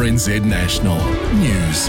RNZ National News.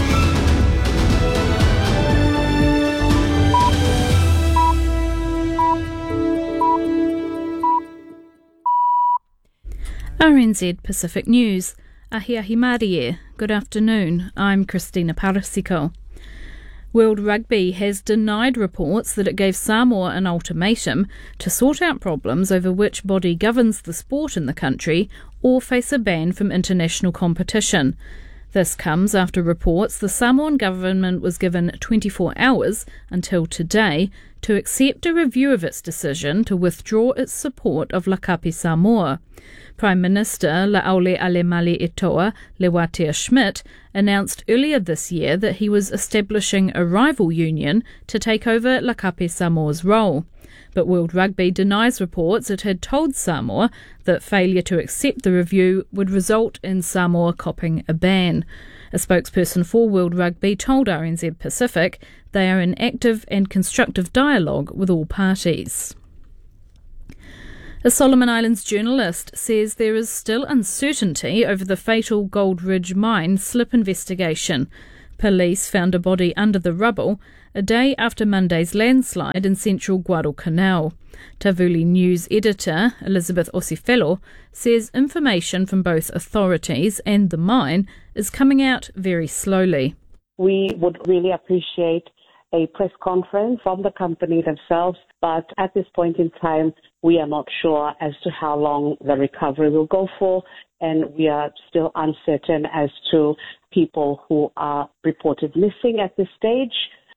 RNZ Pacific News. Ahiahi Marie. Good afternoon. I'm Christina Parasiko. World Rugby has denied reports that it gave Samoa an ultimatum to sort out problems over which body governs the sport in the country or face a ban from international competition. This comes after reports the Samoan government was given 24 hours until today to accept a review of its decision to withdraw its support of Lakapi Samoa. Prime Minister La'aole Alemali Etoa Lewatia Schmidt announced earlier this year that he was establishing a rival union to take over Lakapi Samoa's role. But World Rugby denies reports it had told Samoa that failure to accept the review would result in Samoa copping a ban. A spokesperson for World Rugby told RNZ Pacific they are in active and constructive dialogue with all parties. A Solomon Islands journalist says there is still uncertainty over the fatal Gold Ridge mine slip investigation. Police found a body under the rubble a day after Monday's landslide in central Guadalcanal. Tavuli News editor Elizabeth Osifelo says information from both authorities and the mine is coming out very slowly. We would really appreciate a press conference from the company themselves, but at this point in time, we are not sure as to how long the recovery will go for, and we are still uncertain as to people who are reported missing at this stage.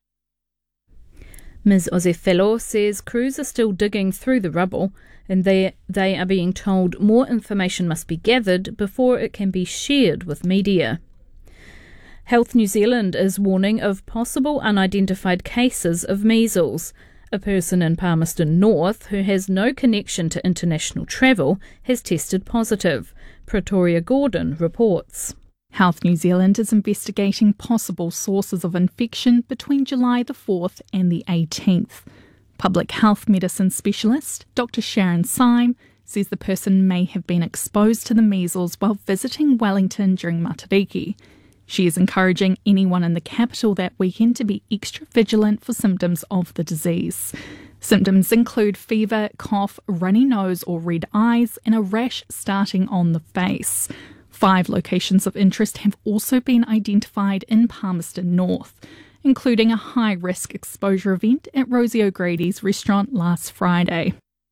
Ms. Osifelo says crews are still digging through the rubble, and they are being told more information must be gathered before it can be shared with media. Health New Zealand is warning of possible unidentified cases of measles. A person in Palmerston North who has no connection to international travel has tested positive. Pretoria Gordon reports. Health New Zealand is investigating possible sources of infection between July the 4th and the 18th. Public health medicine specialist Dr. Sharon Syme says the person may have been exposed to the measles while visiting Wellington during Matariki. She is encouraging anyone in the capital that weekend to be extra vigilant for symptoms of the disease. Symptoms include fever, cough, runny nose or red eyes, and a rash starting on the face. 5 locations of interest have also been identified in Palmerston North, including a high-risk exposure event at Rosie O'Grady's restaurant last Friday.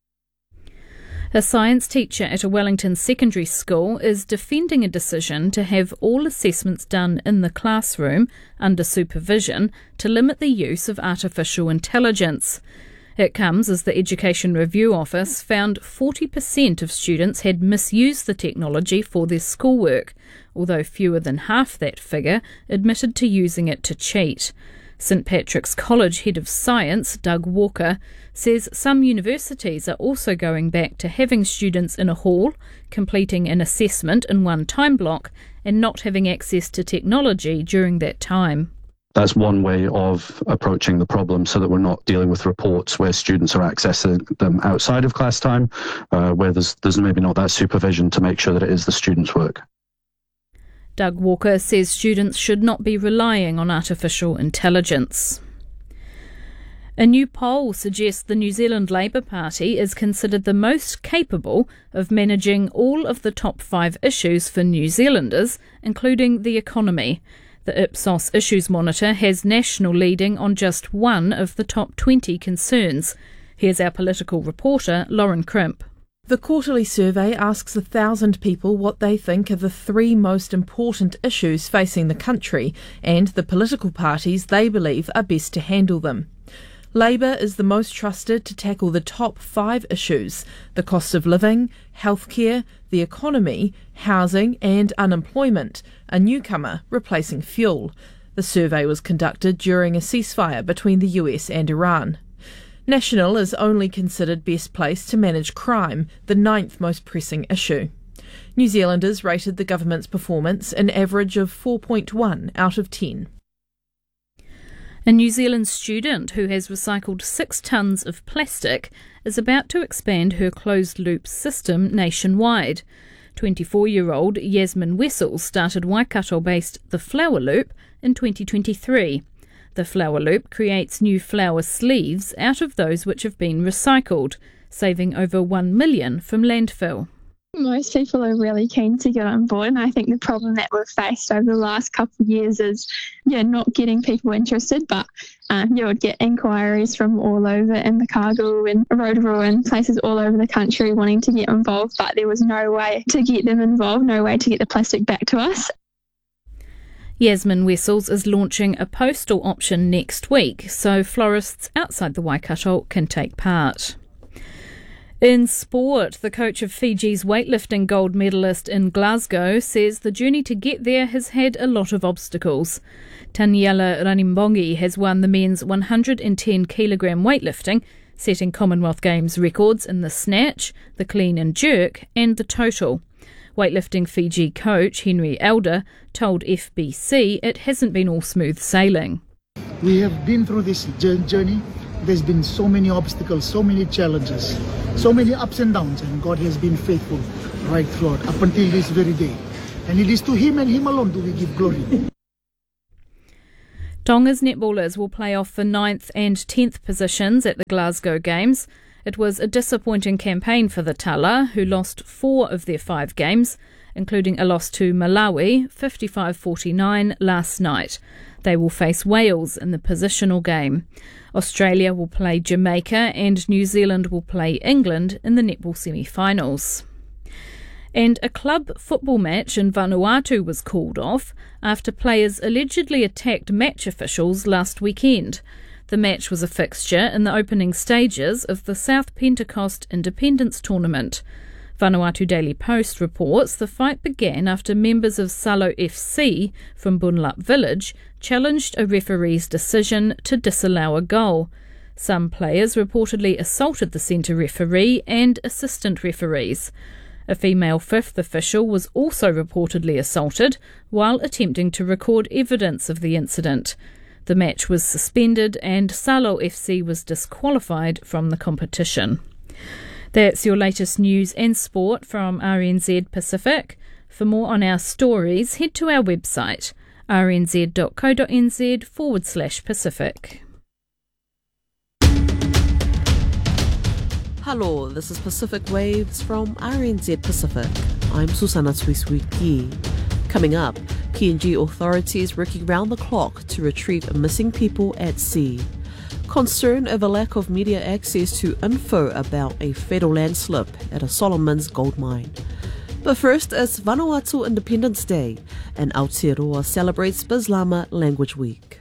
A science teacher at a Wellington secondary school is defending a decision to have all assessments done in the classroom under supervision to limit the use of artificial intelligence. It comes as the Education Review Office found 40% of students had misused the technology for their schoolwork, although fewer than half that figure admitted to using it to cheat. St Patrick's College Head of Science, Doug Walker, says some universities are also going back to having students in a hall, completing an assessment in one time block, and not having access to technology during that time. That's one way of approaching the problem so that we're not dealing with reports where students are accessing them outside of class time, where there's maybe not that supervision to make sure that it is the student's work. Doug Walker says students should not be relying on artificial intelligence. A new poll suggests the New Zealand Labour Party is considered the most capable of managing all of the top 5 issues for New Zealanders, including the economy. The Ipsos Issues Monitor has National leading on just one of the top 20 concerns. Here's our political reporter, Lauren Crimp. The quarterly survey asks 1,000 people what they think are the 3 most important issues facing the country and the political parties they believe are best to handle them. Labour is the most trusted to tackle the top 5 issues: the cost of living, healthcare, the economy, housing and unemployment, a newcomer replacing fuel. The survey was conducted during a ceasefire between the US and Iran. National is only considered best placed to manage crime, the 9th most pressing issue. New Zealanders rated the government's performance an average of 4.1 out of 10. A New Zealand student who has recycled 6 tonnes of plastic is about to expand her closed-loop system nationwide. 24-year-old Yasmin Wessels started Waikato-based The Flower Loop in 2023. The Flower Loop creates new flower sleeves out of those which have been recycled, saving over 1 million from landfill. Most people are really keen to get on board, and I think the problem that we've faced over the last couple of years is not getting people interested, but you would get inquiries from all over Invercargill and Rotorua and places all over the country wanting to get involved, but there was no way to get them involved, no way to get the plastic back to us. Yasmin Wessels is launching a postal option next week, so florists outside the Waikato can take part. In sport, the coach of Fiji's weightlifting gold medalist in Glasgow says the journey to get there has had a lot of obstacles. Taniela Ranimbongi has won the men's 110-kilogram weightlifting, setting Commonwealth Games records in the snatch, the clean and jerk and the total. Weightlifting Fiji coach Henry Elder told FBC it hasn't been all smooth sailing. We have been through this journey. There's been so many obstacles, so many challenges, so many ups and downs, and God has been faithful right throughout up until this very day. And it is to Him and Him alone do we give glory. Tonga's netballers will play off for 9th and 10th positions at the Glasgow Games. It was a disappointing campaign for the Tala, who lost 4 of their 5 games, including a loss to Malawi, 55-49, last night. They will face Wales in the positional game. Australia will play Jamaica and New Zealand will play England in the netball semi-finals. And a club football match in Vanuatu was called off after players allegedly attacked match officials last weekend. The match was a fixture in the opening stages of the South Pentecost Independence Tournament. Vanuatu Daily Post reports the fight began after members of Salo FC from Bunlap Village challenged a referee's decision to disallow a goal. Some players reportedly assaulted the centre referee and assistant referees. A female 5th official was also reportedly assaulted while attempting to record evidence of the incident. The match was suspended and Salo FC was disqualified from the competition. That's your latest news and sport from RNZ Pacific. For more on our stories, head to our website rnz.co.nz/Pacific. Hello, this is Pacific Waves from RNZ Pacific. I'm Susana Swiswiki. Coming up, PNG authorities working round the clock to retrieve missing people at sea. Concern over lack of media access to info about a fatal landslip at a Solomon's gold mine. But first, it's Vanuatu Independence Day, and Aotearoa celebrates Bislama Language Week.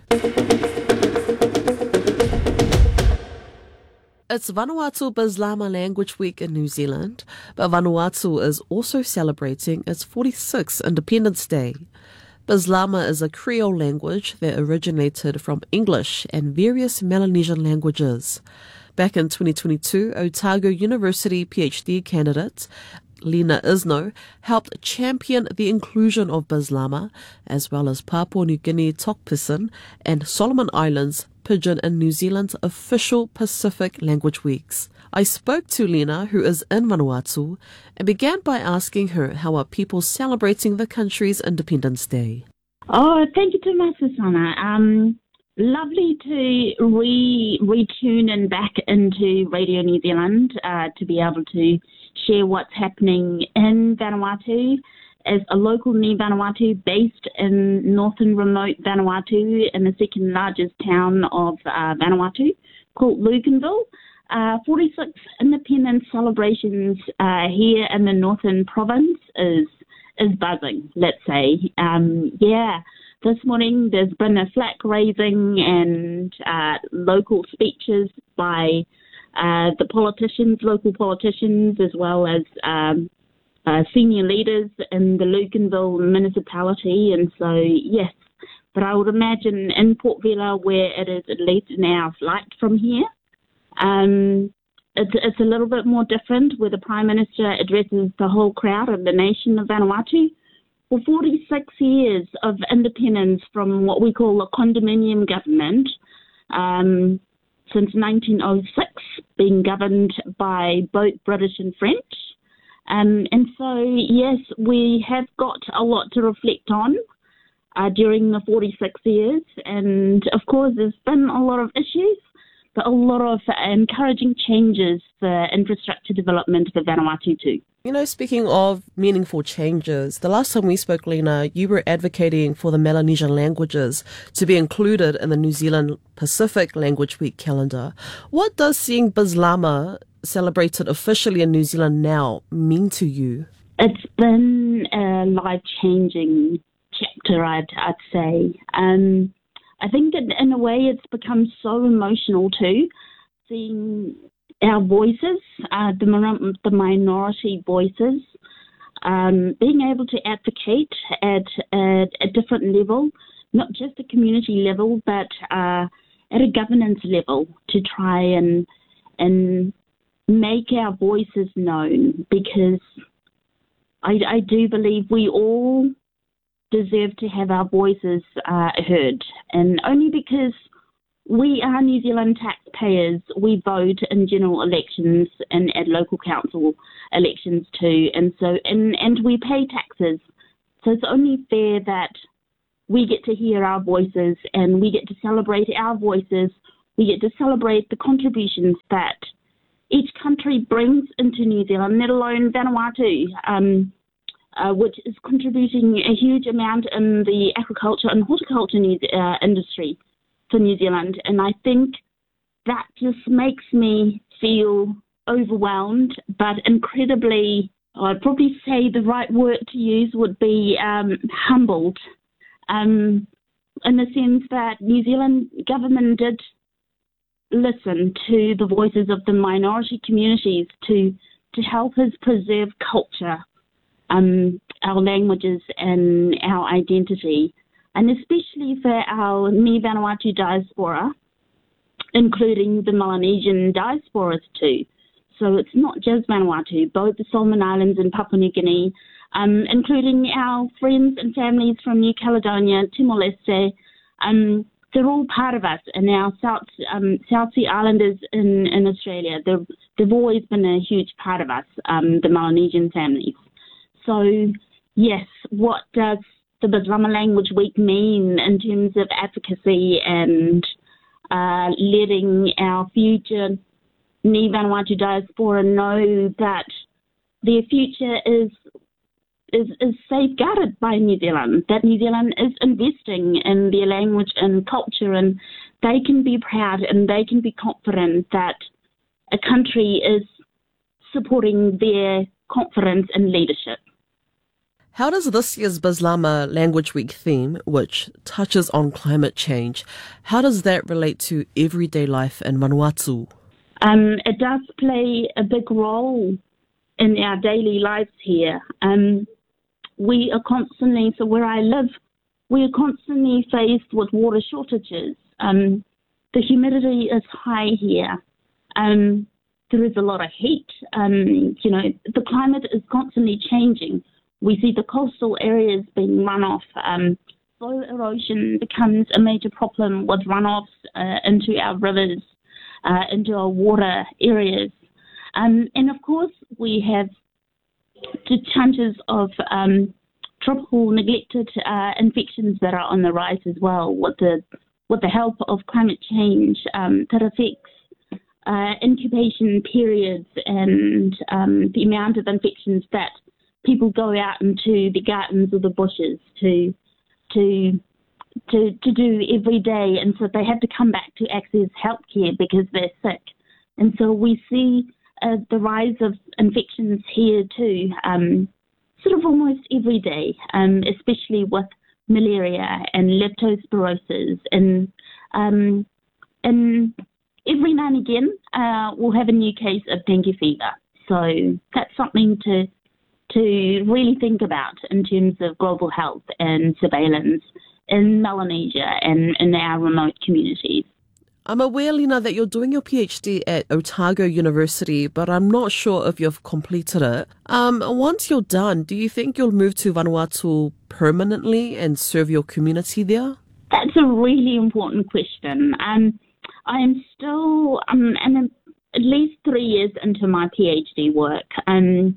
It's Vanuatu Bislama Language Week in New Zealand, but Vanuatu is also celebrating its 46th Independence Day. Bislama is a Creole language that originated from English and various Melanesian languages. Back in 2022, Otago University PhD candidate Lena Isno helped champion the inclusion of Bislama, as well as Papua New Guinea Tokpisin and Solomon Islands Pidgin in New Zealand's official Pacific Language Weeks. I spoke to Lena, who is in Vanuatu, and began by asking her how are people celebrating the country's Independence Day. Oh, thank you too much, Susanna. Lovely to retune and back into Radio New Zealand to be able to share what's happening in Vanuatu. As a local Ni Vanuatu based in northern remote Vanuatu in the second largest town of Vanuatu called Lucanville. 46 independence celebrations here in the northern province is buzzing, let's say. This morning there's been a flag raising and local speeches by the politicians, local politicians, as well as senior leaders in the Lucanville municipality. And so, yes, but I would imagine in Port Vila, where it is at least an hour flight from here, it's a little bit more different, where the Prime Minister addresses the whole crowd of the nation of Vanuatu. For 46 years of independence from what we call a condominium government, since 1906, being governed by both British and French, And so, yes, we have got a lot to reflect on during the 46 years. And, of course, there's been a lot of issues, but a lot of encouraging changes for infrastructure development for Vanuatu too. You know, speaking of meaningful changes, the last time we spoke, Lena, you were advocating for the Melanesian languages to be included in the New Zealand Pacific Language Week calendar. What does seeing Bislama celebrated officially in New Zealand now mean to you? It's been a life-changing chapter, I'd say. I think in a way it's become so emotional too, seeing our voices, the minority voices, being able to advocate at a different level, not just a community level, but at a governance level to try and make our voices known, because I do believe we all deserve to have our voices heard, and only because we are New Zealand taxpayers, we vote in general elections and at local council elections too, and we pay taxes. So it's only fair that we get to hear our voices and we get to celebrate our voices. We get to celebrate the contributions that each country brings into New Zealand, let alone Vanuatu, which is contributing a huge amount in the agriculture and horticulture industry for New Zealand. And I think that just makes me feel overwhelmed, but incredibly, I'd probably say the right word to use would be humbled, in the sense that New Zealand government did listen to the voices of the minority communities to help us preserve culture, our languages and our identity, and especially for our Ni Vanuatu diaspora, including the Melanesian diasporas too. So it's not just Vanuatu, both the Solomon Islands and Papua New Guinea, including our friends and families from New Caledonia, Timor-Leste. They're all part of us, and our South Sea Islanders in Australia, they've always been a huge part of us, the Melanesian families. So, yes, what does the Bislama Language Week mean in terms of advocacy and letting our future Ni Vanuatu diaspora know that their future is safeguarded by New Zealand, that New Zealand is investing in their language and culture, and they can be proud and they can be confident that a country is supporting their confidence and leadership. How does this year's Bislama Language Week theme, which touches on climate change, how does that relate to everyday life in Vanuatu? It does play a big role in our daily lives here. We are constantly, so where I live, we are constantly faced with water shortages. The humidity is high here. There is a lot of heat. The climate is constantly changing. We see the coastal areas being run off. Soil erosion becomes a major problem with runoffs into our rivers, into our water areas. And of course, we have the chances of tropical neglected infections that are on the rise as well, with the help of climate change that affects incubation periods and the amount of infections that people go out into the gardens or the bushes to do every day, and so they have to come back to access healthcare because they're sick. And so we see the rise of infections here too, sort of almost every day, especially with malaria and leptospirosis, and every now and again we'll have a new case of dengue fever. So that's something to really think about in terms of global health and surveillance in Melanesia and in our remote communities. I'm aware, Lena, that you're doing your PhD at Otago University, but I'm not sure if you've completed it. Once you're done, do you think you'll move to Vanuatu permanently and serve your community there? That's a really important question. I am still I'm at least 3 years into my PhD work.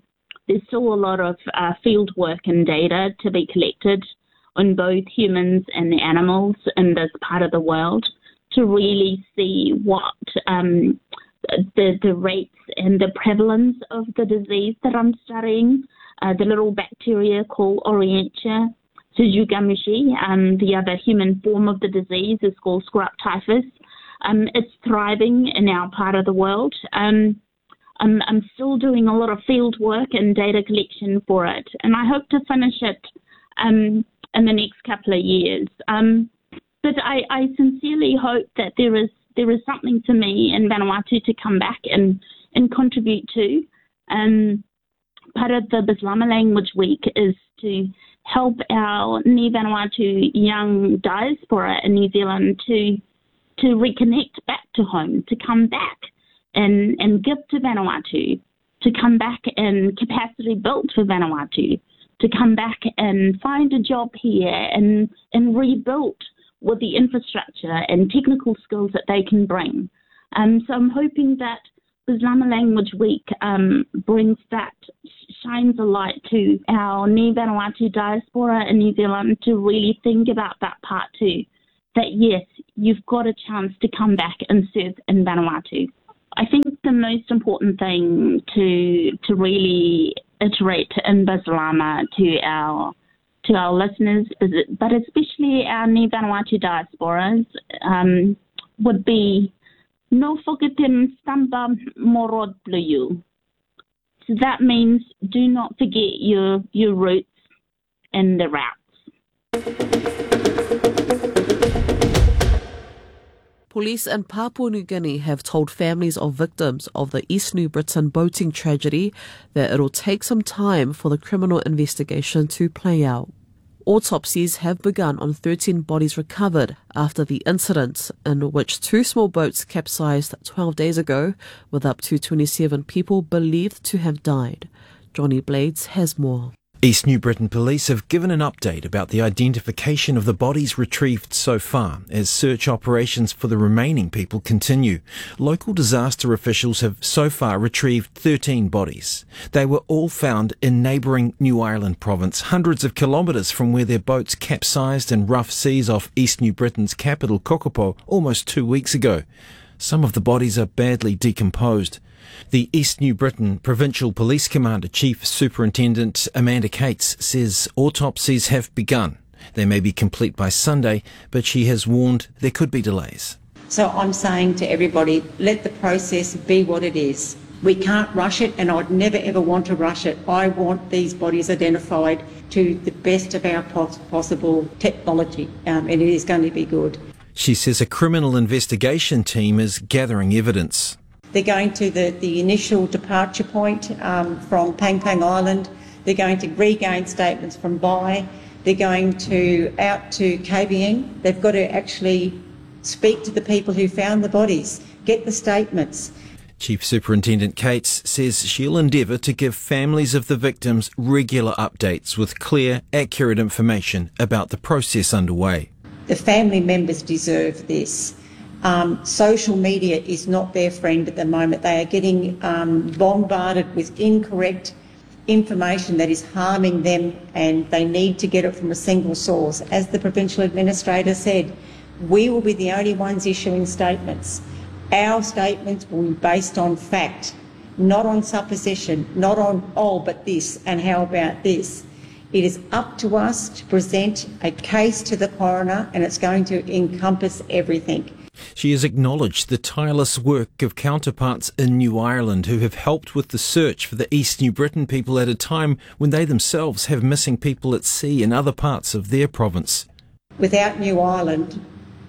there's still a lot of field work and data to be collected on both humans and the animals in this part of the world to really see what the rates and the prevalence of the disease that I'm studying. The little bacteria called Orientia Suzugamushi, the other human form of the disease is called scrub typhus. It's thriving in our part of the world. I'm still doing a lot of field work and data collection for it, and I hope to finish it in the next couple of years. But I sincerely hope that there is something for me in Vanuatu to come back and contribute to. Part of the Bislama Language Week is to help our Ni Vanuatu young diaspora in New Zealand to reconnect back to home, to come back and give to Vanuatu, to come back and capacity built for Vanuatu, to come back and find a job here and rebuild with the infrastructure and technical skills that they can bring. So I'm hoping that Bislama Language Week brings that, shines a light to our Ni Vanuatu diaspora in New Zealand to really think about that part too. That yes, you've got a chance to come back and serve in Vanuatu. I think the most important thing to really iterate in Bislama to our listeners, but especially our Ni Vanuatu diasporas, would be no forgetem stamba morod bluyu. So that means do not forget your roots and the routes. Police in Papua New Guinea have told families of victims of the East New Britain boating tragedy that it'll take some time for the criminal investigation to play out. Autopsies have begun on 13 bodies recovered after the incident, in which 2 small boats capsized 12 days ago, with up to 27 people believed to have died. Johnny Blades has more. East New Britain Police have given an update about the identification of the bodies retrieved so far as search operations for the remaining people continue. Local disaster officials have so far retrieved 13 bodies. They were all found in neighbouring New Ireland province, hundreds of kilometres from where their boats capsized in rough seas off East New Britain's capital, Kokopo, almost 2 weeks ago. Some of the bodies are badly decomposed. The East New Britain Provincial Police Commander Chief Superintendent Amanda Cates says autopsies have begun. They may be complete by Sunday, but she has warned there could be delays. So I'm saying to everybody, let the process be what it is. We can't rush it, and I'd never ever want to rush it. I want these bodies identified to the best of our possible technology, and it is going to be good. She says a criminal investigation team is gathering evidence. They're going to the initial departure point from Pang Pang Island. They're going to regain statements from Bai. They're going out to KBN. They've got to actually speak to the people who found the bodies, get the statements. Chief Superintendent Cates says she'll endeavour to give families of the victims regular updates with clear, accurate information about the process underway. The family members deserve this. Social media is not their friend at the moment. They are getting bombarded with incorrect information that is harming them, and they need to get it from a single source. As the Provincial Administrator said, we will be the only ones issuing statements. Our statements will be based on fact, not on supposition, not on, oh, but this, and how about this. It is up to us to present a case to the coroner, and it's going to encompass everything. She has acknowledged the tireless work of counterparts in New Ireland who have helped with the search for the East New Britain people at a time when they themselves have missing people at sea in other parts of their province. Without New Ireland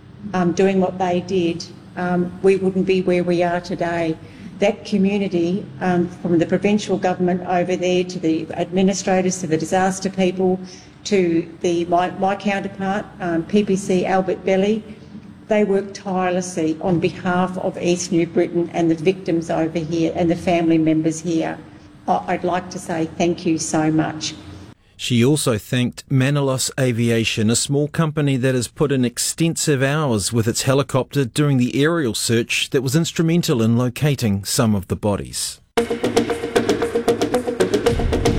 doing what they did, we wouldn't be where we are today. That community, from the provincial government over there to the administrators, to the disaster people, to my counterpart, PPC Albert Belly, they work tirelessly on behalf of East New Britain and the victims over here and the family members here. I'd like to say thank you so much. She also thanked Manalos Aviation, a small company that has put in extensive hours with its helicopter during the aerial search that was instrumental in locating some of the bodies.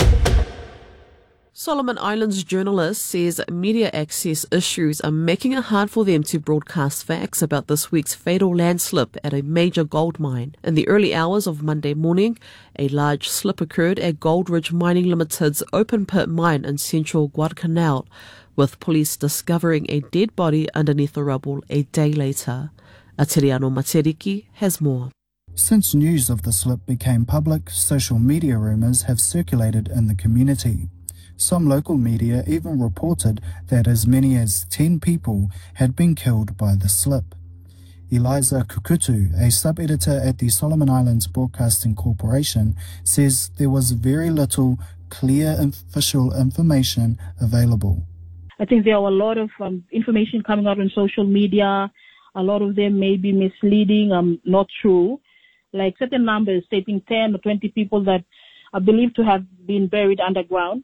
Solomon Islands journalist says media access issues are making it hard for them to broadcast facts about this week's fatal landslip at a major gold mine. In the early hours of Monday morning, a large slip occurred at Goldridge Mining Limited's open pit mine in central Guadalcanal, with police discovering a dead body underneath the rubble a day later. Atiriano Materiki has more. Since news of the slip became public, social media rumours have circulated in the community. Some local media even reported that as many as 10 people had been killed by the slip. Eliza Kukutu, a sub-editor at the Solomon Islands Broadcasting Corporation, says there was very little clear official information available. I think there are a lot of information coming out on social media. A lot of them may be misleading, not true. Like certain numbers stating 10 or 20 people that are believed to have been buried underground.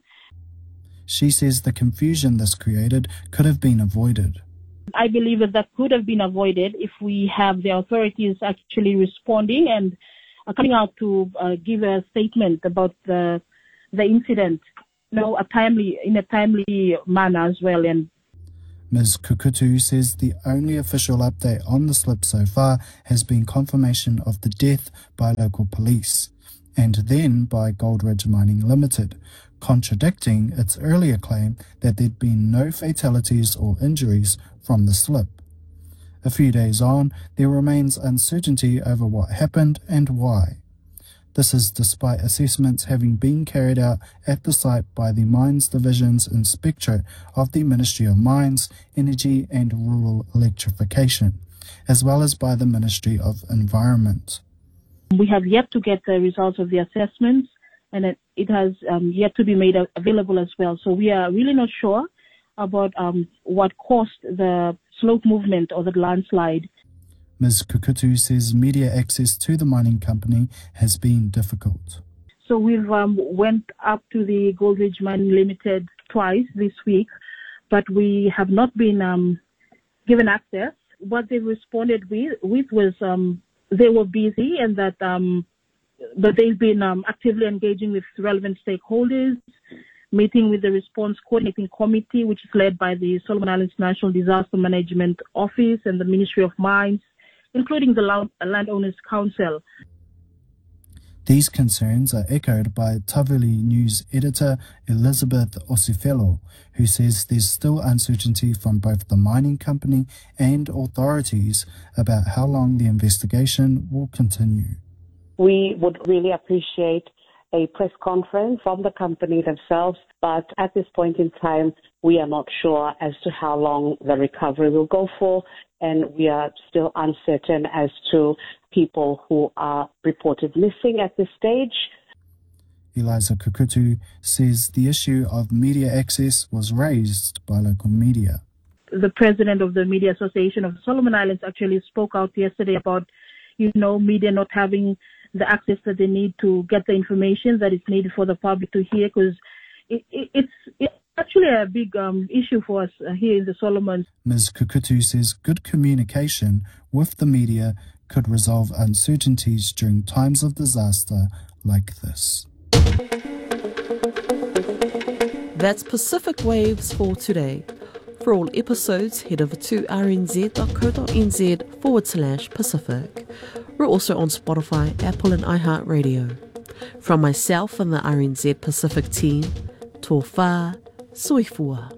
She says the confusion this created could have been avoided. I believe that could have been avoided if we have the authorities actually responding and coming out to give a statement about the incident, in a timely manner as well. And Ms. Kukutu says the only official update on the slip so far has been confirmation of the death by local police, and then by Goldridge Mining Limited, contradicting its earlier claim that there'd been no fatalities or injuries from the slip. A few days on, there remains uncertainty over what happened and why. This is despite assessments having been carried out at the site by the Mines Division's Inspectorate of the Ministry of Mines, Energy and Rural Electrification, as well as by the Ministry of Environment. We have yet to get the results of the assessments, and it has yet to be made available as well. So we are really not sure about what caused the slope movement or the landslide. Ms. Kukutu says media access to the mining company has been difficult. So we've went up to the Goldridge Mining Limited twice this week, but we have not been given access. What they responded with was they were busy and that they've been actively engaging with relevant stakeholders, meeting with the Response Coordinating Committee, which is led by the Solomon Islands National Disaster Management Office and the Ministry of Mines, including the Landowners Council. These concerns are echoed by Tavuli News editor Elizabeth Osifelo, who says there's still uncertainty from both the mining company and authorities about how long the investigation will continue. We would really appreciate a press conference from the company themselves, but at this point in time, we are not sure as to how long the recovery will go for, and we are still uncertain as to people who are reported missing at this stage. Eliza Kukutu says the issue of media access was raised by local media. The president of the Media Association of Solomon Islands actually spoke out yesterday about, media not having the access that they need to get the information that is needed for the public to hear, because it's actually a big issue for us here in the Solomons. Ms. Kukutu says good communication with the media could resolve uncertainties during times of disaster like this. That's Pacific Waves for today. For all episodes, head over to rnz.co.nz/Pacific. We're also on Spotify, Apple and iHeartRadio. From myself and the RNZ Pacific team, tō whā, soifua.